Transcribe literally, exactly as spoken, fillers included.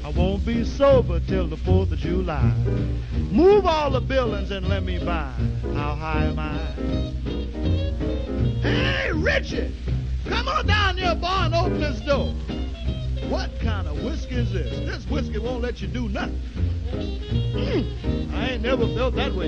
I won't be sober till the fourth of July. Move all the buildings and let me by. How high am I? Hey, Richard! Come on down here, boy, and open this door. What kind of whiskey is this? This whiskey won't let you do nothing. Mm, I ain't never felt that way